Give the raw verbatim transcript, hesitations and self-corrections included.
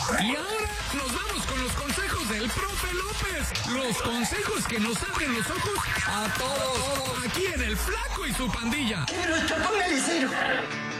Y ahora nos vamos con los consejos del profe López. Los consejos que nos abren los ojos a todos. Aquí en El Flaco y su pandilla. ¡Que me lo chocó un helicero!